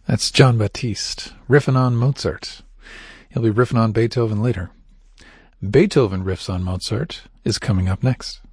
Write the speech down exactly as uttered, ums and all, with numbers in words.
That's Jon Batiste, riffing on Mozart. He'll be riffing on Beethoven later. Beethoven riffs on Mozart is coming up next.